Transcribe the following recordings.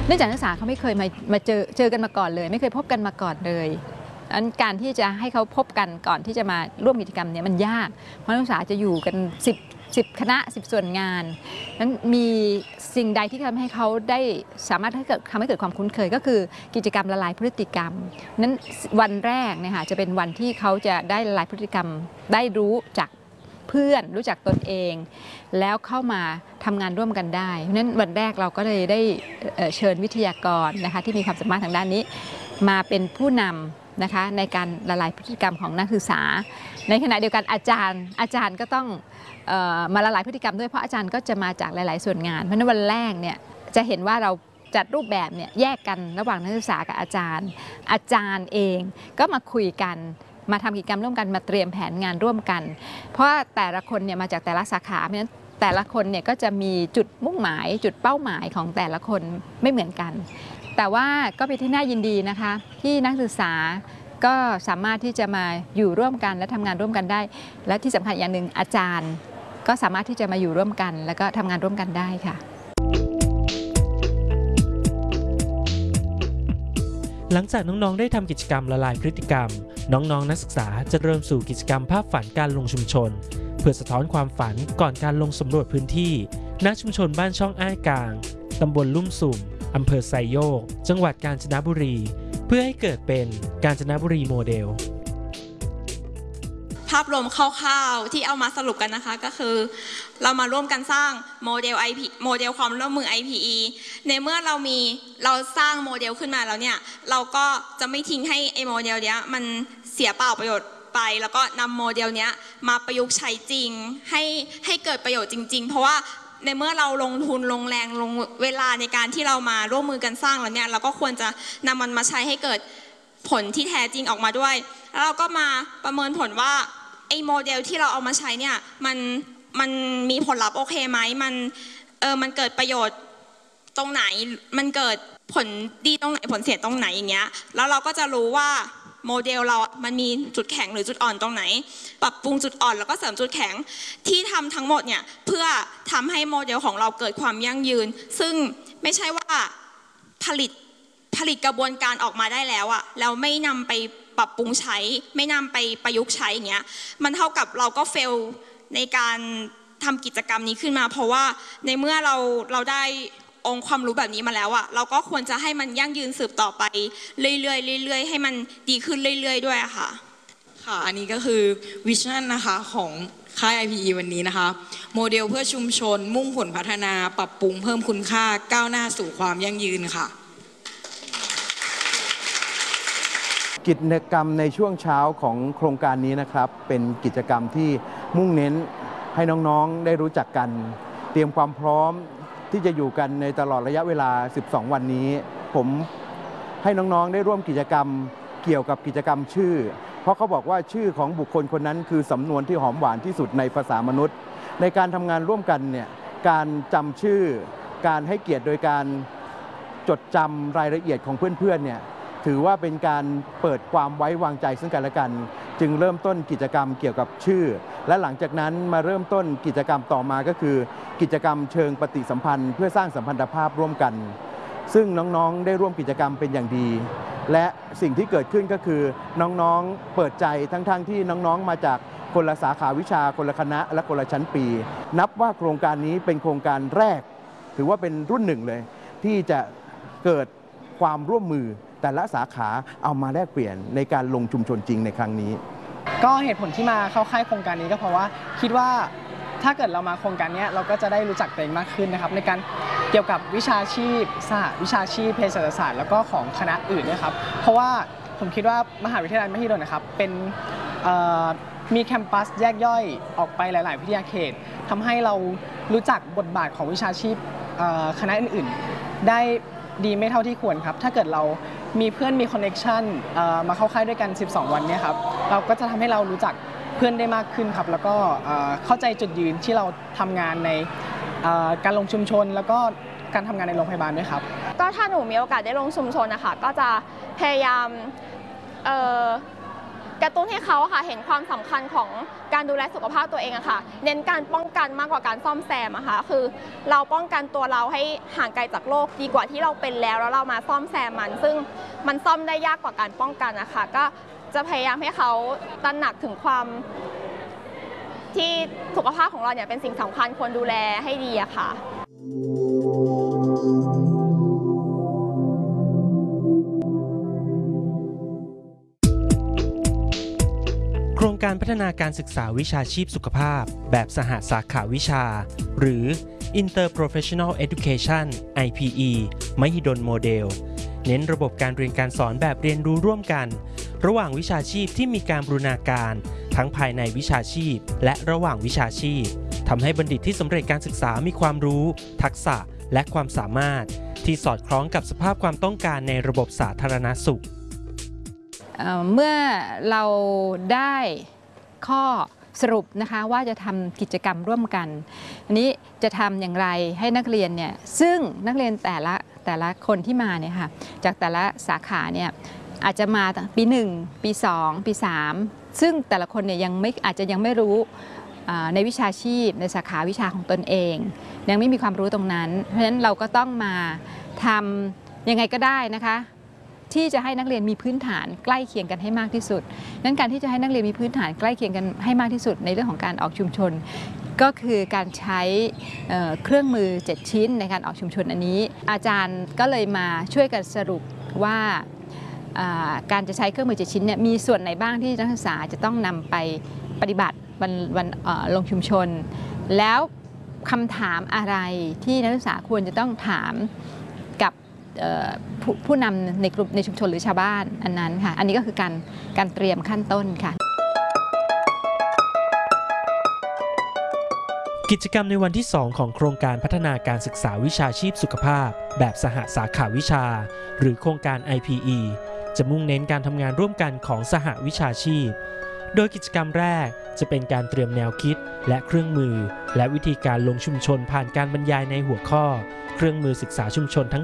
เนื่องจากนักศึกษาเขาไม่เคยมาเจอกันมาก่อนเลยไม่เคยพบกันมาก่อนเลยดังนั้นการที่จะให้เขาพบกันก่อนที่จะมาร่วมกิจกรรมนี้มันยากเพราะนักศึกษาจะอยู่กัน10คณะ10ส่วนงานนั้นมีสิ่งใดที่ทำให้เขาได้สามารถทำให้เกิดความคุ้นเคยก็คือกิจกรรมละลายพฤติกรรมนั้นวันแรกเนี่ยค่ะจะเป็นวันที่เขาจะได้ละลายพฤติกรรมได้รู้จักเพื่อนรู้จักตนเองแล้วเข้ามาทำงานร่วมกันได้เพราะฉะนั้นวันแรกเราก็เลยได้เชิญวิทยากรนะคะที่มีความสามารถทางด้านนี้มาเป็นผู้นำนะคะในการละลายพฤติกรรมของนักศึกษาในขณะเดียวกันอาจารย์ก็ต้องมาละลายพฤติกรรมด้วยเพราะอาจารย์ก็จะมาจากหลายๆส่วนงานเพราะฉะนั้นวันแรกเนี่ยจะเห็นว่าเราจัดรูปแบบเนี่ยแยกกันระหว่างนักศึกษากับอาจารย์เองก็มาคุยกันมาทำกิจกรรมร่วมกันมาเตรียมแผนงานร่วมกันเพราะแต่ละคนเนี่ยมาจากแต่ละสาขาเพราะฉะนั้นแต่ละคนเนี่ยก็จะมีจุดมุ่งหมายจุดเป้าหมายของแต่ละคนไม่เหมือนกันแต่ว่าก็เป็นที่น่ายินดีนะคะที่นักศึกษาก็สามารถที่จะมาอยู่ร่วมกันและทำงานร่วมกันได้และที่สำคัญอย่างหนึ่งอาจารย์ก็สามารถที่จะมาอยู่ร่วมกันแล้วก็ทำงานร่วมกันได้ค่ะหลังจากน้องๆได้ทำกิจกรรมละลายพฤติกรรมน้องๆนักศึกษาจะเริ่มสู่กิจกรรมภาพฝันการลงชุมชนเพื่อสะท้อนความฝันก่อนการลงสำรวจพื้นที่ณชุมชนบ้านช่องอ้ายกลางตำบลลุ่มสุ่มอำเภอไซโยกจังหวัดกาญจนบุรีเพื่อให้เกิดเป็นกาญจนบุรีโมเดลภาพรวมคร่าวๆที่เอามาสรุปกันนะคะก็คือเรามาร่วมกันสร้างโมเดลความร่วมมือ IPE ในเมื่อเราสร้างโมเดลขึ้นมาแล้วเนี่ยเราก็จะไม่ทิ้งให้ไอ้โมเดลเนี้ยมันเสียเปล่าประโยชน์ไปแล้วก็นำโมเดลเนี้ยมาประยุกต์ใช้จริงให้เกิดประโยชน์จริงๆเพราะว่าในเมื่อเราลงทุนลงแรงลงเวลาในการที่เรามาร่วมมือกันสร้างแล้วเนี่ยเราก็ควรจะนำมันมาใช้ให้เกิดผลที่แท้จริงออกมาด้วยแล้วเราก็มาประเมินผลว่าไอ้โมเดลที่เราเอามาใช้เนี่ยมันมีผลลัพธ์โอเคไหมมันเกิดประโยชน์ตรงไหนมันเกิดผลดีตรงไหนผลเสียตรงไหนอย่างเงี้ยแล้วเราก็จะรู้ว่าโมเดลเรามันมีจุดแข็งหรือจุดอ่อนตรงไหนปรับปรุงจุดอ่อนแล้วก็เสริมจุดแข็งที่ทำทั้งหมดเนี่ยเพื่อทำให้โมเดลของเราเกิดความยั่งยืนซึ่งไม่ใช่ว่าผลิตกระบวนการออกมาได้แล้วอะแล้วไม่นำไปปรับปรุงใช้ไม่นำไปประยุกต์ใช้อย่างเงี้ยมันเท่ากับเราก็เฟลในการทำกิจกรรมนี้ขึ้นมาเพราะว่าในเมื่อเราได้องค์ความรู้แบบนี้มาแล้วอะเราก็ควรจะให้มันยั่งยืนสืบต่อไปเรื่อยๆให้มันดีขึ้นเรื่อยๆด้วยอะค่ะค่ะอันนี้ก็คือวิชั่นนะคะของค่าย IPE วันนี้นะคะโมเดลเพื่อชุมชนมุ่งผลพัฒนาปรับปรุงเพิ่มคุณค่าก้าวหน้าสู่ความยั่งยืนค่ะกิจกรรมในช่วงเช้าของโครงการนี้นะครับเป็นกิจกรรมที่มุ่งเน้นให้น้องๆได้รู้จักกันเตรียมความพร้อมที่จะอยู่กันในตลอดระยะเวลา12วันนี้ผมให้น้องๆได้ร่วมกิจกรรมเกี่ยวกับกิจกรรมชื่อเพราะเขาบอกว่าชื่อของบุคคลคนนั้นคือสำนวนที่หอมหวานที่สุดในภาษามนุษย์ในการทำงานร่วมกันเนี่ยการจำชื่อการให้เกียรติโดยการจดจำรายละเอียดของเพื่อนๆเนี่ยถือว่าเป็นการเปิดความไว้วางใจซึ่งกันและกันจึงเริ่มต้นกิจกรรมเกี่ยวกับชื่อและหลังจากนั้นมาเริ่มต้นกิจกรรมต่อมาก็คือกิจกรรมเชิงปฏิสัมพันธ์เพื่อสร้างสัมพันธภาพร่วมกันซึ่งน้องๆได้ร่วมกิจกรรมเป็นอย่างดีและสิ่งที่เกิดขึ้นก็คือน้องๆเปิดใจทั้งที่น้องๆมาจากคนละสาขาวิชาคนละคณะและคนละชั้นปีนับว่าโครงการนี้เป็นโครงการแรกถือว่าเป็นรุ่นหนึ่งเลยที่จะเกิดความร่วมมือแต่ละสาขาเอามาแลกเปลี่ยนในการลงชุมชนจริงในครั้งนี้ก็เหตุผลที่มาเข้าค่ายโครงการนี้ก็เพราะว่าคิดว่าถ้าเกิดเรามาโครงการนี้เราก็จะได้รู้จักตัวเองมากขึ้นนะครับในการเกี่ยวกับวิชาชีพสหวิชาชีพเภสัชศาสตร์แล้วก็ของคณะอื่นด้วยครับเพราะว่าผมคิดว่ามหาวิทยาลัยมหิดลนะครับเป็นมีแคมปัสแยกย่อยออกไปหลายๆวิทยาเขตทำให้เรารู้จักบทบาทของวิชาชีพคณะอื่นๆได้ดีไม่เท่าที่ควรครับถ้าเกิดเรามีเพื่อนมีคอนเนคชั่นมาเข้าค่ายด้วยกัน12วันนี้ครับเราก็จะทำให้เรารู้จักเพื่อนได้มากขึ้นครับแล้วก็เข้าใจจุดยืนที่เราทำงานในการลงชุมชนแล้วก็การทำงานในโรงพยาบาลด้วยครับก็ถ้าหนูมีโอกาสได้ลงชุมชนนะคะก็จะพยายามกระตุ้นให้เขาค่ะเห็นความสำคัญของการดูแลสุขภาพตัวเองอะค่ะเน้นการป้องกันมากกว่าการซ่อมแซมอะค่ะคือเราป้องกันตัวเราให้ห่างไกลจากโรคดีกว่าที่เราเป็นแล้วเรามาซ่อมแซมมันซึ่งมันซ่อมได้ยากกว่าการป้องกันนะคะก็จะพยายามให้เขาตระหนักถึงความที่สุขภาพของเราเนี่ยเป็นสิ่งสำคัญควรดูแลให้ดีอะค่ะโครงการพัฒนาการศึกษาวิชาชีพสุขภาพแบบสหสาขาวิชาหรือ Interprofessional Education IPE มหิดลโมเดลเน้นระบบการเรียนการสอนแบบเรียนรู้ร่วมกันระหว่างวิชาชีพที่มีการบูรณาการทั้งภายในวิชาชีพและระหว่างวิชาชีพทำให้บัณฑิตที่สำเร็จการศึกษามีความรู้ทักษะและความสามารถที่สอดคล้องกับสภาพความต้องการในระบบสาธารณสุขเมื่อเราได้ข้อสรุปนะคะว่าจะทำกิจกรรมร่วมกันอันนี้จะทำอย่างไรให้นักเรียนเนี่ยซึ่งนักเรียนแต่ละคนที่มาเนี่ยค่ะจากแต่ละสาขาเนี่ยอาจจะมาปี1ปี2ปี3ซึ่งแต่ละคนเนี่ยอาจจะยังไม่รู้ในวิชาชีพในสาขาวิชาของตนเองยังไม่มีความรู้ตรงนั้นเพราะฉะนั้นเราก็ต้องมาทำยังไงก็ได้นะคะที่จะให้นักเรียนมีพื้นฐานใกล้เคียงกันให้มากที่สุดนั้นการที่จะให้นักเรียนมีพื้นฐานใกล้เคียงกันให้มากที่สุดในเรื่องของการออกชุมชนก็คือการใช้เครื่องมือ7ชิ้นในการออกชุมชนอันนี้อาจารย์ก็เลยมาช่วยกันสรุปว่าการจะใช้เครื่องมือ7ชิ้นเนี่ยมีส่วนไหนบ้างที่นักศึกษาจะต้องนำไปปฏิบัติวันลงชุมชนแล้วคำถามอะไรที่นักศึกษาควรจะต้องถามกับผู้นำในกลุ่มในชุมชนหรือชาวบ้านอันนั้นค่ะอันนี้ก็คือการเตรียมขั้นต้นค่ะกิจกรรมในวันที่ 2 ของโครงการพัฒนาการศึกษาวิชาชีพสุขภาพแบบสหสาขาวิชาหรือโครงการ IPE จะมุ่งเน้นการทำงานร่วมกันของสหวิชาชีพโดยกิจกรรมแรกจะเป็นการเตรียมแนวคิดและเครื่องมือและวิธีการลงชุมชนผ่านการบรรยายในหัวข้อเครื่องมือศึกษาชุมชนทั้ง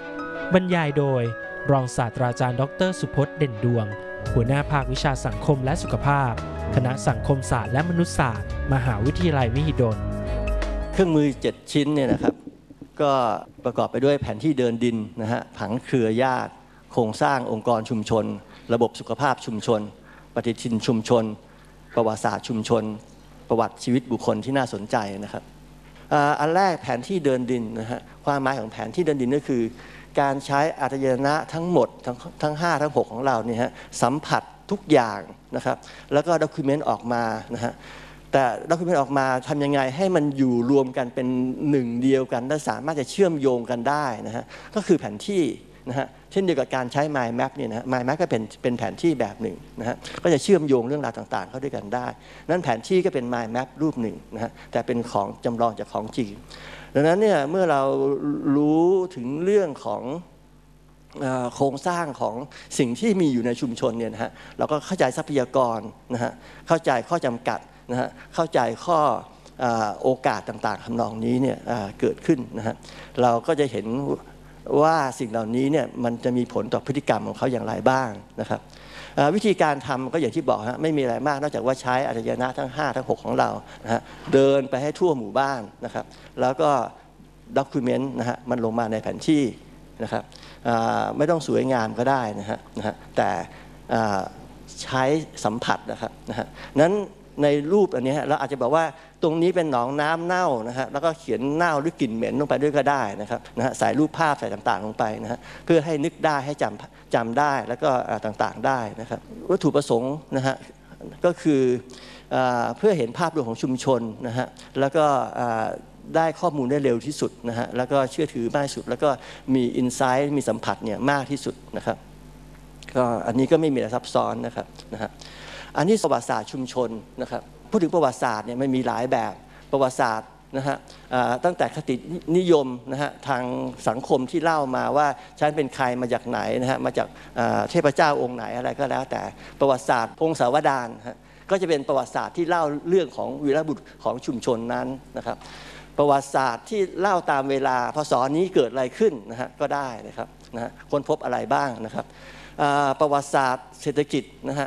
7 บรรยายโดยรองศาสตราจารย์ดร.สุพจน์เด่นดวงหัวหน้าภาควิชาสังคมและสุขภาพคณะสังคมศาสตร์และมนุษยศาสตร์มหาวิทยาลัยมหิดลเครื่องมือ7ชิ้นเนี่ยนะครับก็ประกอบไปด้วยแผนที่เดินดินนะฮะผังเครือญาติโครงสร้างองค์กรชุมชนระบบสุขภาพชุมชนปฏิทินชุมชนประวัติศาสตร์ชุมชนประวัติชีวิตบุคคลที่น่าสนใจนะครับอันแรกแผนที่เดินดินนะฮะความหมายของแผนที่เดินดินก็คือการใช้อารยนะทั้งหมดทั้ง5ทั้ง6ของเราเนี่ยฮะสัมผัสทุกอย่างนะครับแล้วก็ด็อกิวเมนต์ออกมานะฮะแต่ด็อกิวเมนต์ออกมาทำยังไงให้มันอยู่รวมกันเป็นหนึ่งเดียวกันและสามารถจะเชื่อมโยงกันได้นะฮะก็คือแผนที่นะฮะเช่นเดียวกับการใช้ Mind Map เนี่ยนะ Mind Map ก็เป็นแผนที่แบบหนึ่งนะฮะก็จะเชื่อมโยงเรื่องราวต่างๆเข้าด้วยกันได้นั้นแผนที่ก็เป็น Mind Map รูปหนึ่งนะฮะแต่เป็นของจำลองจากของจริงดังนั้นเนี่ยเมื่อเรารู้ถึงเรื่องของโครงสร้างของสิ่งที่มีอยู่ในชุมชนเนี่ยนะฮะเราก็เข้าใจทรัพยากรนะฮะเข้าใจข้อจำกัดนะฮะเข้าใจข้อโอกาสต่างๆทำนองนี้เนี่ยเกิดขึ้นนะฮะเราก็จะเห็นว่าสิ่งเหล่านี้เนี่ยมันจะมีผลต่อพฤติกรรมของเขาอย่างไรบ้างนะครับวิธีการทำก็อย่างที่บอกฮะไม่มีอะไรมากนอกจากว่าใช้อารยนะทั้ง5ทั้ง6ของเรานะฮะเดินไปให้ทั่วหมู่บ้านนะครับแล้วก็ด็อกิวเมนต์นะฮะมันลงมาในแผนที่นะครับไม่ต้องสวยงามก็ได้นะฮะแต่ใช้สัมผัสนะครับนั้นในรูปอันนี้เราอาจจะบอกว่าตรงนี้เป็นหนองน้ำเน่านะฮะแล้วก็เขียนเน่าหรือกลิ่นเหม็นลงไปด้วยก็ได้นะครับใส่รูปภาพใส่ต่างๆลงไปนะฮะเพื่อให้นึกได้ให้จำได้แล้วก็ต่างๆได้นะครับวัตถุประสงค์นะฮะก็คือเพื่อเห็นภาพรวมของชุมชนนะฮะแล้วก็ได้ข้อมูลได้เร็วที่สุดนะฮะแล้วก็เชื่อถือมากที่สุดแล้วก็มีอินไซต์มีสัมผัสเนี่ยมากที่สุดนะครับก็อันนี้ก็ไม่มีอะไรซับซ้อนนะครับอันนี้ประวัติศาสตร์ชุมชนนะครับพูดถึงประวัติศาสตร์เนี่ยมันมีหลายแบบประวัติศาสตร์นะฮะตั้งแต่คตินิยมนะฮะทางสังคมที่เล่ามาว่าฉันเป็นใครมาจากไหนนะฮะมาจากเทพเจ้าองค์ไหนอะไรก็แล้วแต่ประวัติศาสตร์พงศาวดารก็จะเป็นประวัติศาสตร์ที่เล่าเรื่องของวีรบุรุษของชุมชนนั้นนะครับประวัติศาสตร์ที่เล่าตามเวลาพศนี้เกิดอะไรขึ้นนะฮะก็ได้นะครับค้นพบอะไรบ้างนะครับประวัติศาสตร์เศรษฐกิจนะฮะ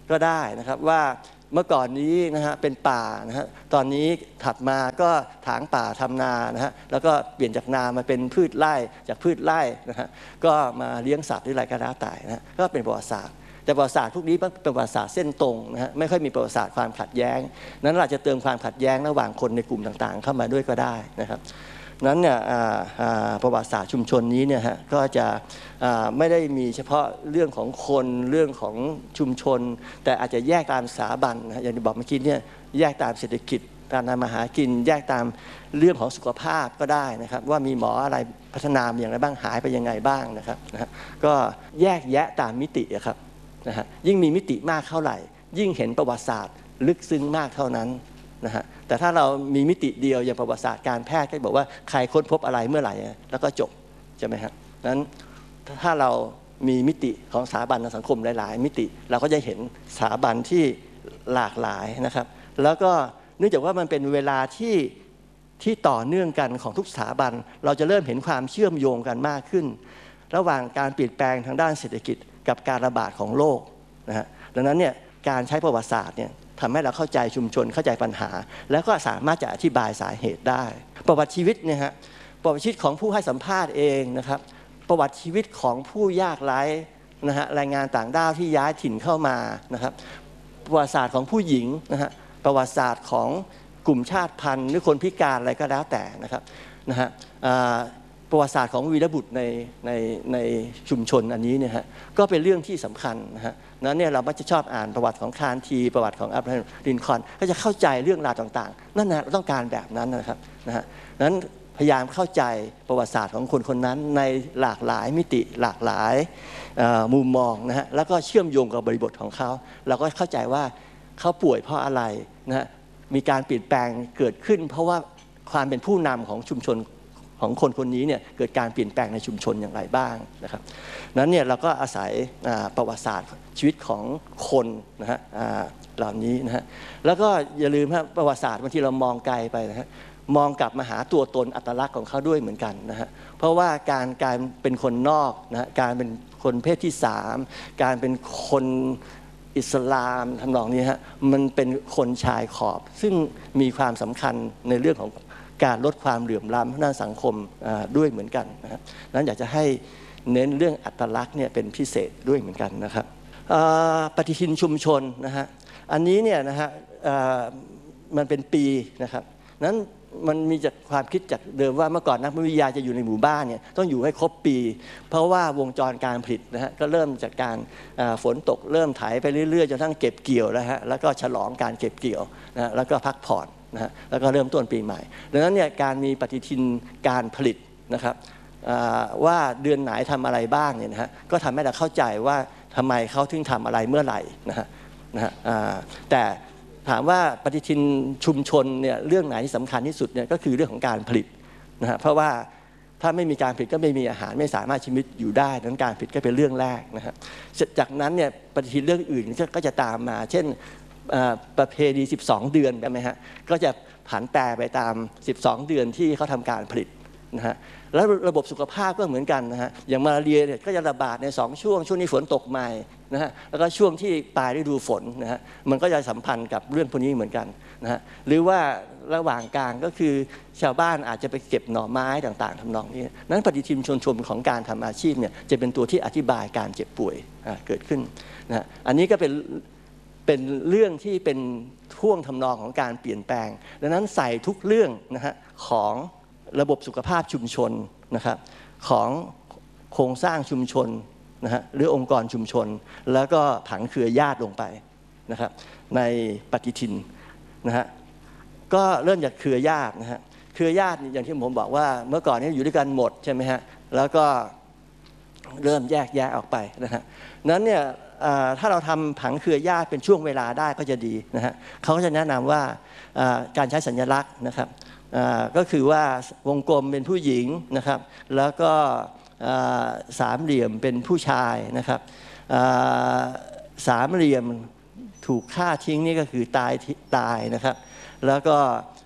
ก็ได้นะครับว่าเมื่อก่อนนี้นะฮะเป็นป่านะฮะตอนนี้ถัดมาก็ถางป่าทำนานะฮะแล้วก็เปลี่ยนจากนามาเป็นพืชไร่จากพืชไร่นะฮะก็มาเลี้ยงสัตว์หรืออะไรก็แล้วแต่นะฮะก็เป็นประวัติศาสตร์แต่ประวัติศาสตร์พวกนี้เป็นประวัติศาสตร์เส้นตรงนะฮะไม่ค่อยมีประวัติศาสตร์ความขัดแย้งนั้นเราจะเติมความขัดแย้งระหว่างคนในกลุ่มต่างๆเข้ามาด้วยก็ได้นะครับนั้นเนี่ยประวัติศาสตร์ชุมชนนี้เนี่ยฮะก็จะไม่ได้มีเฉพาะเรื่องของคนเรื่องของชุมชนแต่อาจจะแยกตามสถาบันนะอย่างที่บอกเมื่อกี้เนี่ยแยกตามเศรษฐกิจการทำมาหากินแยกตามเรื่องของสุขภาพก็ได้นะครับว่ามีหมออะไรพัฒนาอย่างไรบ้างหายไปยังไงบ้างนะครับก็แยกแยะตามมิติครับนะฮะยิ่งมีมิติมากเท่าไหร่ยิ่งเห็นประวัติศาสตร์ลึกซึ้งมากเท่านั้นนะฮะแต่ถ้าเรามีมิติเดียวอย่างประวัติศาสตร์การแพทย์ก็บอกว่าใครค้นพบอะไรเมื่อไหร่แล้วก็จบใช่ไหมครับนั้นถ้าเรามีมิติของสถาบันทางสังคมหลายๆมิติเราก็จะเห็นสถาบันที่หลากหลายนะครับแล้วก็เนื่องจากว่ามันเป็นเวลาที่ต่อเนื่องกันของทุกสถาบันเราจะเริ่มเห็นความเชื่อมโยงกันมากขึ้นระหว่างการเปลี่ยนแปลงทางด้านเศรษฐกิจกับการระบาดของโรคนะฮะดังนั้นเนี่ยการใช้ประวัติศาสตร์เนี่ยทำให้เราเข้าใจชุมชนเข้าใจปัญหาแล้วก็สามารถจะอธิบายสาเหตุได้ประวัติชีวิตเนี่ยฮะประวัติชีวิตของผู้ให้สัมภาษณ์เองนะครับประวัติชีวิตของผู้ยากไร้นะฮะแรงงานต่างด้าวที่ย้ายถิ่นเข้ามานะครับประวัติศาสตร์ของผู้หญิงนะฮะประวัติศาสตร์ของกลุ่มชาติพันธุ์หรือคนพิการอะไรก็แล้วแต่นะครับนะฮะประวัติศาสตร์ของวีรบุตรในชุมชนอันนี้เนี่ยฮะก็เป็นเรื่องที่สำคัญนะฮะนั้นเนี่ยเรามักจะชอบอ่านประวัติของคาร์ทีประวัติของอับราฮัมลินคอล์นก็จะเข้าใจเรื่องราวต่างๆนั่นนะเราต้องการแบบนั้นนะครับนะฮะนั้นพยายามเข้าใจประวัติศาสตร์ของคนคนนั้นในหลากหลายมิติหลากหลายมุมมองนะฮะแล้วก็เชื่อมโยงกับบริบทของเขาเราก็เข้าใจว่าเขาป่วยเพราะอะไรนะฮะมีการเปลี่ยนแปลงเกิดขึ้นเพราะว่าความเป็นผู้นำของชุมชนของคนคนนี้เนี่ยเกิดการเปลี่ยนแปลงในชุมชนอย่างไรบ้างนะครับนั้นเนี่ยเราก็อาศัยประวัติศาสตร์ชีวิตของคนนะฮะเหล่านี้นะฮะแล้วก็อย่าลืมครับประวัติศาสตร์บางทีเรามองไกลไปนะฮะมองกลับมาหาตัวตนอัตลักษณ์ของเขาด้วยเหมือนกันนะฮะเพราะว่าการเป็นคนนอกนะฮะการเป็นคนเพศที่3การเป็นคนอิสลามทำนองนี้ฮะมันเป็นคนชายขอบซึ่งมีความสำคัญในเรื่องของการลดความเหลื่อมล้ำทางสังคมด้วยเหมือนกันนะครับนั้นอยากจะให้เน้นเรื่องอัตลักษณ์เนี่ยเป็นพิเศษด้วยเหมือนกันนะครับปฏิทินชุมชนนะฮะอันนี้เนี่ยนะฮะมันเป็นปีนะครับนั้นมันมีจากความคิดจากเดิมว่าเมื่อก่อนนักวิทยาจะอยู่ในหมู่บ้านเนี่ยต้องอยู่ให้ครบปีเพราะว่าวงจรการผลิตนะฮะก็เริ่มจากการฝนตกเริ่มไถไปเรื่อยๆจนทั้งเก็บเกี่ยวแล้วฮะแล้วก็ฉลองการเก็บเกี่ยวนะแล้วก็พักผ่อนนะฮะแล้วก็เริ่มต้นปีใหม่ดังนั้นเนี่ยการมีปฏิทินการผลิตนะครับว่าเดือนไหนทำอะไรบ้างเนี่ยนะฮะก็ทำให้เราเข้าใจว่าทำไมเขาถึงทำอะไรเมื่อไหร่นะฮะแต่ถามว่าปฏิทินชุมชนเนี่ยเรื่องไหนที่สำคัญที่สุดเนี่ยก็คือเรื่องของการผลิตนะฮะเพราะว่าถ้าไม่มีการผลิตก็ไม่มีอาหารไม่สามารถชีวิตอยู่ได้ดังนั้นการผลิตก็เป็นเรื่องแรกนะฮะจากนั้นเนี่ยปฏิทินเรื่องอื่นก็จะตามมาเช่นประเพณี12เดือนใช่ไหมฮะก็จะผันแปรไปตาม12เดือนที่เขาทำการผลิตนะฮะแล้วระบบสุขภาพก็เหมือนกันนะฮะอย่างมาลาเรียเนี่ยก็จะระบาดใน2ช่วงนี้ฝนตกใหม่นะฮะแล้วก็ช่วงที่ปลายฤดูฝนนะฮะมันก็จะสัมพันธ์กับเรื่องพวกนี้เหมือนกันนะฮะหรือว่าระหว่างกลางก็คือชาวบ้านอาจจะไปเก็บหน่อไม้ต่างๆทำนองนี้นั้นปฏิทินชนของการทำอาชีพเนี่ยจะเป็นตัวที่อธิบายการเจ็บป่วยเกิดขึ้นนะฮะอันนี้ก็เป็นเรื่องที่เป็นท่วงทำนองของการเปลี่ยนแปลงดังนั้นใส่ทุกเรื่องนะฮะของระบบสุขภาพชุมชนนะครับของโครงสร้างชุมชนนะฮะหรือองค์กรชุมชนแล้วก็ผังเครือญาติลงไปนะครับในปฏิทินนะฮะก็เริ่มจากเครือญาตินะฮะเครือญาติอย่างที่ผมบอกว่าเมื่อก่อนนี้อยู่ด้วยกันหมดใช่ไหมฮะแล้วก็เริ่มแยกแยะออกไปนะฮะนั้นเนี่ยถ้าเราทำผังเครือญาติเป็นช่วงเวลาได้ก็จะดีนะฮะเขาก็จะแนะนำว่าการใช้สัญลักษณ์นะครับก็คือว่าวงกลมเป็นผู้หญิงนะครับแล้วก็สามเหลี่ยมเป็นผู้ชายนะครับสามเหลี่ยมถูกฆ่าทิ้งนี่ก็คือตายนะครับแล้วก็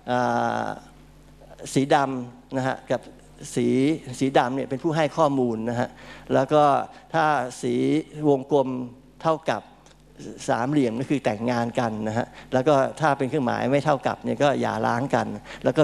สีดำนะฮะกับสีดำเนี่ยเป็นผู้ให้ข้อมูลนะฮะแล้วก็ถ้าสีวงกลมเท่ากับสามเหลี่ยมก็คือแต่งงานกันนะฮะแล้วก็ถ้าเป็นเครื่องหมายไม่เท่ากับเนี่ยก็หย่าร้างกันแล้วก็